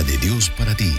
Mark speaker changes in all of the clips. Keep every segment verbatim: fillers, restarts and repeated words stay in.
Speaker 1: palabra de Dios para ti.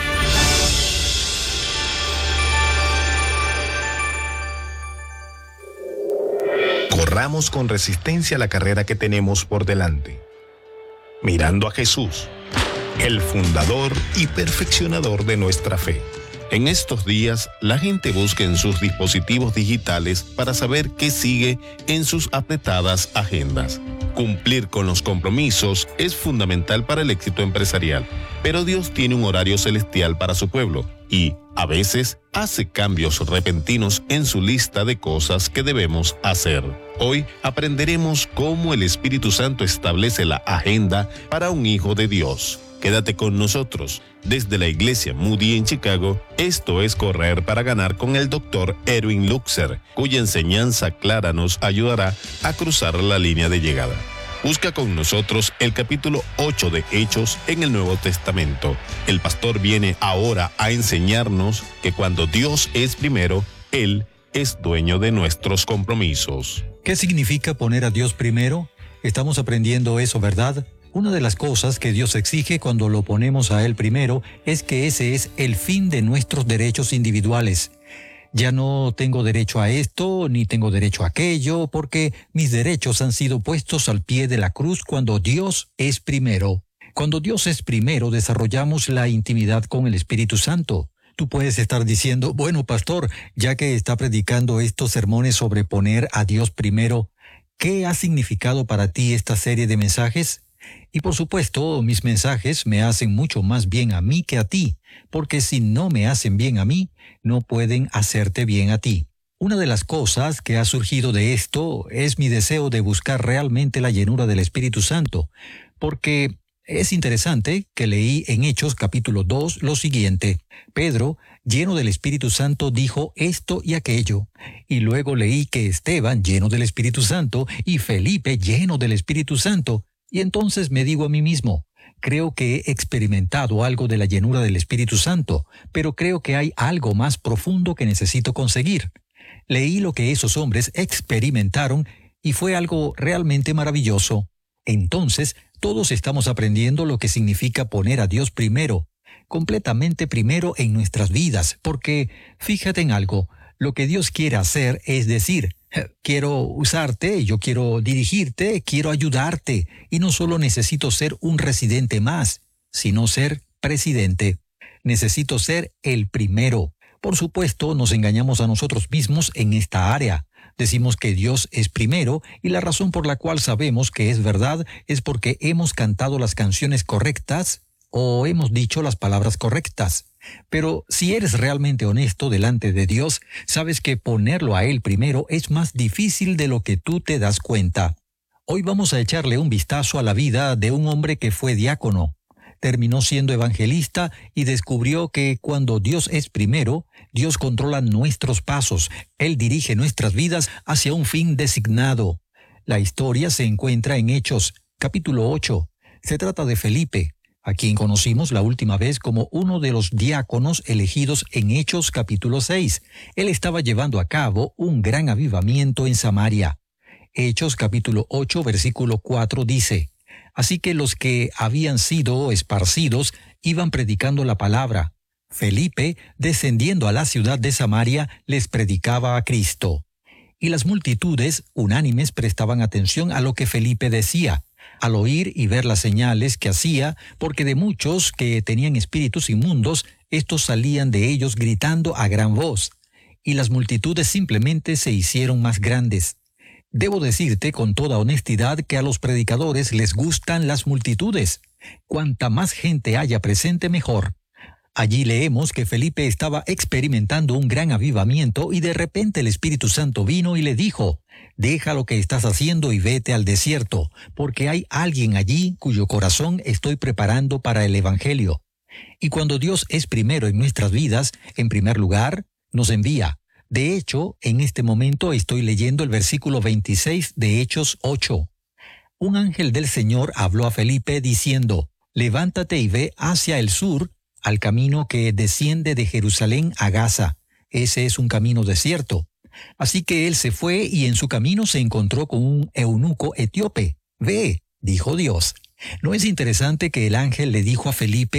Speaker 1: Corramos con resistencia la carrera que tenemos por delante, mirando a Jesús, el fundador y perfeccionador de nuestra fe. En estos días, la gente busca en sus dispositivos digitales para saber qué sigue en sus apretadas agendas. Cumplir con los compromisos es fundamental para el éxito empresarial, pero Dios tiene un horario celestial para su pueblo y, a veces, hace cambios repentinos en su lista de cosas que debemos hacer. Hoy aprenderemos cómo el Espíritu Santo establece la agenda para un hijo de Dios. Quédate con nosotros. Desde la Iglesia Moody en Chicago, esto es Correr para Ganar con el doctor Erwin Luxer, cuya enseñanza clara nos ayudará a cruzar la línea de llegada. Busca con nosotros el capítulo ocho de Hechos en el Nuevo Testamento. El pastor viene ahora a enseñarnos que cuando Dios es primero, Él es dueño de nuestros compromisos.
Speaker 2: ¿Qué significa poner a Dios primero? Estamos aprendiendo eso, ¿verdad? Una de las cosas que Dios exige cuando lo ponemos a Él primero es que ese es el fin de nuestros derechos individuales. Ya no tengo derecho a esto, ni tengo derecho a aquello, porque mis derechos han sido puestos al pie de la cruz cuando Dios es primero. Cuando Dios es primero, desarrollamos la intimidad con el Espíritu Santo. Tú puedes estar diciendo, bueno, pastor, ya que está predicando estos sermones sobre poner a Dios primero, ¿qué ha significado para ti esta serie de mensajes? Y por supuesto, mis mensajes me hacen mucho más bien a mí que a ti, porque si no me hacen bien a mí, no pueden hacerte bien a ti. Una de las cosas que ha surgido de esto es mi deseo de buscar realmente la llenura del Espíritu Santo, porque es interesante que leí en Hechos capítulo dos lo siguiente. Pedro, lleno del Espíritu Santo, dijo esto y aquello. Y luego leí que Esteban, lleno del Espíritu Santo, y Felipe, lleno del Espíritu Santo. Y entonces me digo a mí mismo, creo que he experimentado algo de la llenura del Espíritu Santo, pero creo que hay algo más profundo que necesito conseguir. Leí lo que esos hombres experimentaron y fue algo realmente maravilloso. Entonces, todos estamos aprendiendo lo que significa poner a Dios primero, completamente primero en nuestras vidas, porque fíjate en algo, lo que Dios quiere hacer es decir, quiero usarte, yo quiero dirigirte, quiero ayudarte, y no solo necesito ser un residente más, sino ser presidente. Necesito ser el primero. Por supuesto, nos engañamos a nosotros mismos en esta área. Decimos que Dios es primero, y la razón por la cual sabemos que es verdad es porque hemos cantado las canciones correctas o hemos dicho las palabras correctas. Pero si eres realmente honesto delante de Dios, sabes que ponerlo a Él primero es más difícil de lo que tú te das cuenta. Hoy vamos a echarle un vistazo a la vida de un hombre que fue diácono. Terminó siendo evangelista y descubrió que cuando Dios es primero, Dios controla nuestros pasos. Él dirige nuestras vidas hacia un fin designado. La historia se encuentra en Hechos, capítulo ocho. Se trata de Felipe, a quien conocimos la última vez como uno de los diáconos elegidos en Hechos capítulo seis. Él estaba llevando a cabo un gran avivamiento en Samaria. Hechos capítulo ocho, versículo cuatro dice, así que los que habían sido esparcidos iban predicando la palabra. Felipe, descendiendo a la ciudad de Samaria, les predicaba a Cristo. Y las multitudes, unánimes, prestaban atención a lo que Felipe decía, al oír y ver las señales que hacía, porque de muchos que tenían espíritus inmundos, estos salían de ellos gritando a gran voz, y las multitudes simplemente se hicieron más grandes. Debo decirte con toda honestidad que a los predicadores les gustan las multitudes. Cuanta más gente haya presente, mejor. Allí leemos que Felipe estaba experimentando un gran avivamiento y de repente el Espíritu Santo vino y le dijo, deja lo que estás haciendo y vete al desierto, porque hay alguien allí cuyo corazón estoy preparando para el Evangelio. Y cuando Dios es primero en nuestras vidas, en primer lugar, nos envía. De hecho, en este momento estoy leyendo el versículo veintiséis de Hechos ocho. Un ángel del Señor habló a Felipe diciendo, levántate y ve hacia el sur, al camino que desciende de Jerusalén a Gaza. Ese es un camino desierto. Así que él se fue y en su camino se encontró con un eunuco etíope. Ve, dijo Dios. ¿No es interesante que el ángel le dijo a Felipe